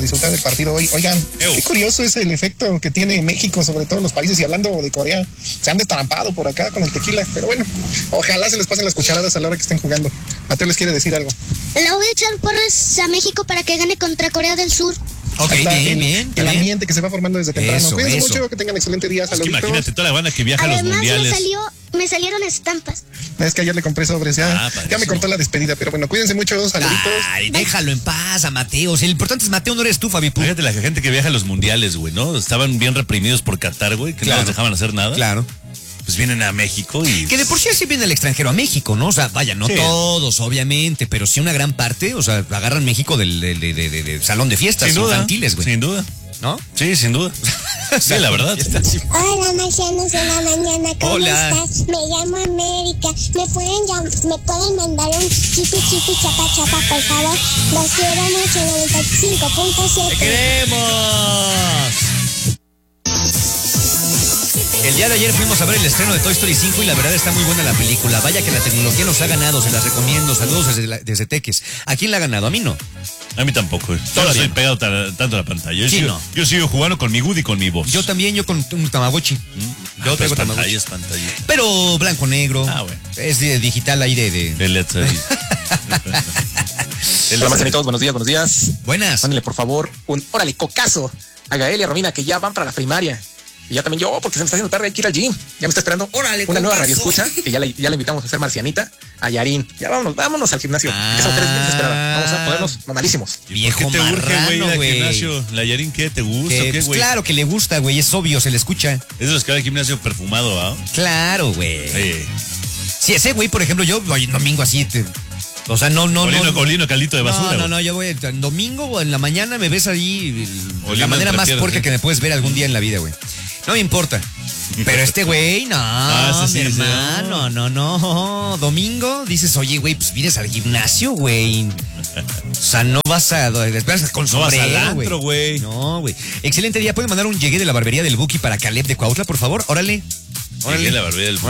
disfrutar del partido hoy. Oigan, qué curioso es el efecto que tiene México sobre todos los países, y hablando de Corea, se han destampado por acá con el tequila, pero bueno, ojalá se les pasen las cucharadas a la hora que estén jugando. Mateo les quiere decir algo. Le voy a echar porras a México para que gane contra Corea del Sur. Ok, bien. El ambiente que se va formando desde temprano. Cuídense mucho, que tengan excelente día. Es que imagínate toda la banda que viaja a los mundiales. Me salieron estampas. Es que ayer le compré sobres, ya me contó la despedida, pero bueno, cuídense mucho, saluditos. Ay, déjalo en paz a Mateo. Si lo importante es Mateo, no eres tú, Fabi. Fíjate la gente que viaja a los mundiales, güey, ¿no? Estaban bien reprimidos por Qatar, güey, que no les dejaban hacer nada. Claro. Pues vienen a México y... Que de por sí así viene el extranjero a México, ¿no? O sea, vaya, no todos, obviamente, pero sí una gran parte, o sea, agarran México del salón de fiestas infantiles, güey. Sin duda. ¿No? Sí, sin duda. Sí, la verdad. Hola, marcianos de la mañana, ¿cómo estás? Me llamo América. ¿Me pueden mandar un chipi chapa chapa, por favor? Los quiero mucho, 95.7. ¡Te queremos! El día de ayer fuimos a ver el estreno de Toy Story 5 y la verdad está muy buena la película. Vaya que la tecnología nos ha ganado, se las recomiendo. Saludos desde Teques. ¿A quién la ha ganado? A mí no. A mí tampoco. Yo estoy pegado tanto a la pantalla. Yo sigo jugando con mi Woody y con mi voz. Yo también, yo con un Tamagotchi. Yo traigo Tamagotchi. Pantalla. Pero blanco-negro. Bueno. Es digital ahí de Let's Hola, marcianitos, buenos días. Buenas. Mándenle, por favor, un órale, cocazo a Gael y a Romina, que ya van para la primaria. Y ya también yo, porque se me está haciendo tarde, hay que ir al gym. Ya me está esperando una nueva radio escucha, que ya la invitamos a ser marcianita, a Yarin. Ya vámonos al gimnasio. Esa mujer es bien desesperada. Vamos a ponernos mamadísimos. Viejo ¿Qué te urge, güey, ir al güey? gimnasio? ¿La Yarin qué? ¿Te gusta? ¿Qué, Pues güey? claro que le gusta, güey, es obvio, se le escucha. Es de los que va al gimnasio perfumado, ¿ah? Claro, güey. Sí. Si ese güey, por ejemplo, yo voy domingo así, o sea, no. Colino, caldito de basura. No, yo voy en domingo o en la mañana me ves ahí la manera más piernas, puerca que me puedes ver algún día en la vida, güey. No me importa. Pero este güey, no, sí, mi hermano, no. Domingo dices, oye, güey, pues vienes al gimnasio, güey. O sea, no vas a con sombrero, no vas al antro, güey. No, güey. Excelente día. ¿Pueden mandar un llegué de la barbería del Buki para Caleb de Cuautla, por favor? Órale. Llegué de la barbería del Buki.